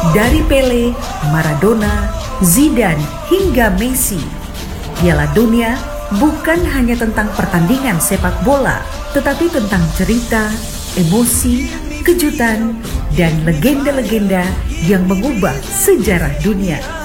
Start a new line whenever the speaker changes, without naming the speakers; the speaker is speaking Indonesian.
Dari Pele, Maradona, Zidane hingga Messi, Piala Dunia bukan hanya tentang pertandingan sepak bola, tetapi tentang cerita, emosi, kejutan, dan legenda-legenda yang mengubah sejarah dunia.